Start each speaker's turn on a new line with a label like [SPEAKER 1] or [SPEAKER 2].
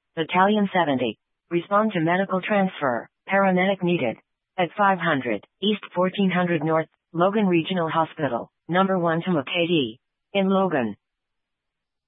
[SPEAKER 1] Battalion 70. Respond to medical transfer. Paramedic needed. At 500, East 1400 North, Logan Regional Hospital, number 1 to KD. In Logan.